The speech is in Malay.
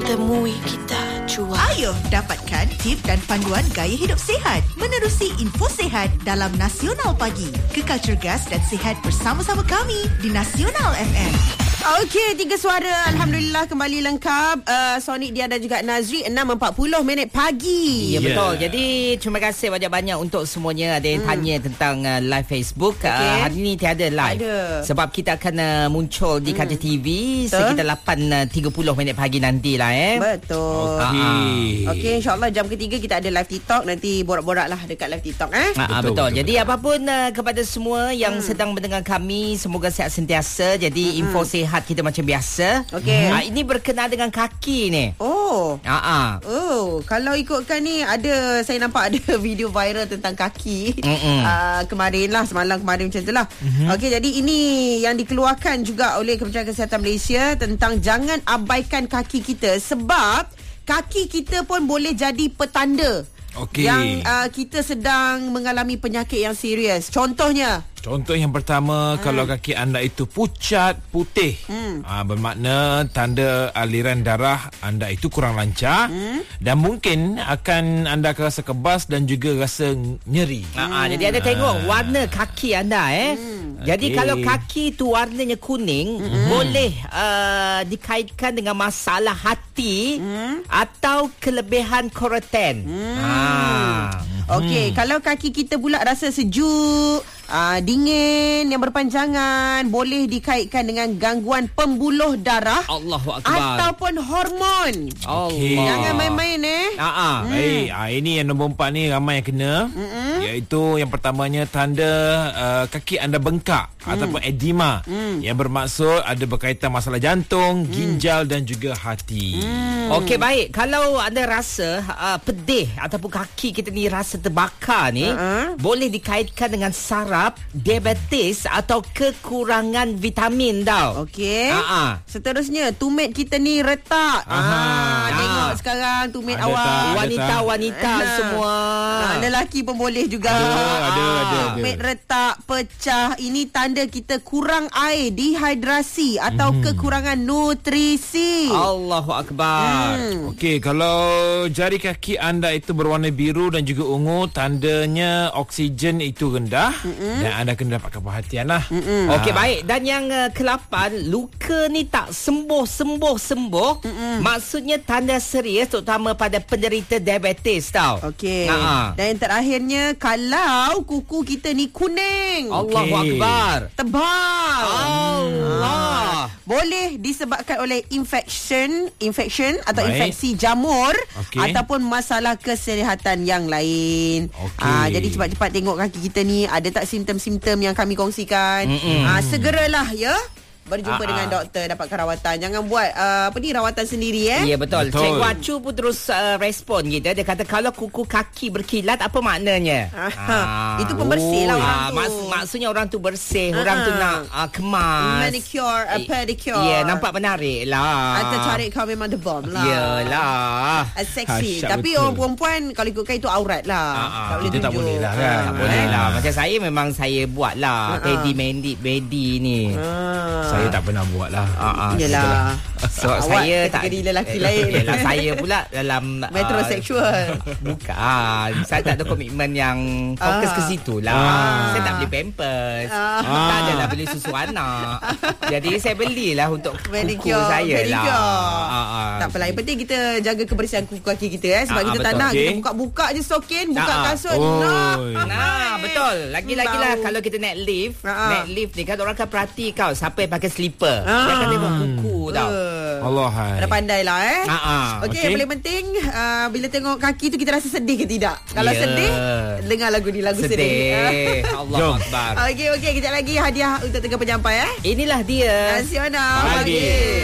temui kita cuan. Ayo dapatkan tip dan panduan gaya hidup sihat menerusi info sihat dalam Nasional Pagi. Kekal cergas dan sihat bersama-sama kami di Nasional FM. Okey, 3 suara Alhamdulillah kembali lengkap. Sonic dia dan juga Nazri 6.40 pagi. Ya, betul. Jadi terima kasih banyak-banyak untuk semuanya. Ada yang tanya tentang live Facebook. Hari ni tiada live. Sebab kita akan muncul di Kaca TV sekitar 8.30 pagi nantilah. Betul. Okey, insyaAllah jam ketiga kita ada live TikTok. Nanti borak-borak lah dekat live TikTok. Betul. Jadi apapun kepada semua yang sedang mendengar kami, semoga sihat sentiasa. Jadi info sihat kita macam biasa. Okey. Ini berkenaan dengan kaki ni. Oh, kalau ikutkan ni saya nampak ada video viral tentang kaki. Kemarin lah, semalam kemarin macam tu lah. Okey, jadi ini yang dikeluarkan juga oleh Kementerian Kesihatan Malaysia tentang jangan abaikan kaki kita sebab kaki kita pun boleh jadi petanda yang kita sedang mengalami penyakit yang serius. Contoh yang pertama, kalau kaki anda itu pucat, putih, bermakna tanda aliran darah anda itu kurang lancar dan mungkin akan anda akan rasa kebas dan juga rasa nyeri. Jadi anda tengok warna kaki anda Jadi kalau kaki tu warnanya kuning, boleh dikaitkan dengan masalah hati atau kelebihan keratin. Okey, kalau kaki kita pula rasa sejuk, dingin yang berpanjangan, boleh dikaitkan dengan gangguan pembuluh darah Allahu Akbar ataupun hormon. Jangan main-main Ini yang nombor 4 ni ramai yang kena. Iaitu yang pertamanya tanda kaki anda bengkak ataupun edema, yang bermaksud ada berkaitan masalah jantung, ginjal dan juga hati. Okey, baik. Kalau anda rasa pedih ataupun kaki kita ni rasa terbakar ni, boleh dikaitkan dengan saraf, diabetes atau kekurangan vitamin tau. Okey. Seterusnya, tumit kita ni retak. Tengok sekarang tumit awak. Wanita-wanita semua. Lelaki pun boleh juga. Ada. Tumit retak, pecah. Ini tanda kita kurang air, dehidrasi atau kekurangan nutrisi. Allahu Akbar. Okey, kalau jari kaki anda itu berwarna biru dan juga ungu, tandanya oksigen itu rendah dan anda kena dapatkan perhatian lah. Okey, baik. Dan yang ke-8, luka ni tak sembuh. Maksudnya tanda serius, terutama pada penderita diabetes tau. Okey. Dan yang terakhirnya, kalau kuku kita ni kuning, Allahu Akbar, tebal, Allah, boleh disebabkan oleh infection atau infeksi jamur ataupun masalah kesihatan yang lain. Jadi cepat-cepat tengok kaki kita ni ada tak simptom-simptom yang kami kongsikan. Segeralah berjumpa dengan doktor, dapatkan rawatan. Jangan buat rawatan sendiri. Ya, betul. Cikgu Acu pun terus respon kita. Dia kata kalau kuku kaki berkilat, apa maknanya? Itu pembersih lah orang tu. Maksudnya orang tu bersih, orang tu nak kemas, manicure, pedicure. Ya, nampak menarik lah. Atau tarik kau memang the bomb lah. Yalah, seksi. Tapi orang perempuan kalau ikutkan itu aurat lah. Tak boleh tunjuk. Tak boleh lah kan. Tak boleh lah. Macam saya memang saya buat lah Teddy Medi ni. Saya tak pernah buat lah. Yelah. Sebab saya tak kategori lelaki lain. Yelah, saya pula dalam metroseksual. Bukan. Saya tak ada komitmen yang fokus ke situ lah. Saya tak beli pampers. Tak adalah beli susu anak. Jadi saya belilah untuk kuku saya lah. Tak apalah. Yang penting kita jaga kebersihan kuku kaki kita. Sebab kita tak nak kita buka-buka je stokin, buka kasut. Betul. Lagi-lagi lah kalau kita naik lift ni kan orang akan perhati kau siapa yang pakai slipper. Dia akan tengok kuku tau. Allah. Dah pandai lah Okey, yang paling penting bila tengok kaki tu kita rasa sedih ke tidak? Kalau sedih, dengar lagu ni, lagu sedih. Allah Akbar. Okey, kejap lagi hadiah untuk 3 penyampai. Inilah dia Nasional Pagi.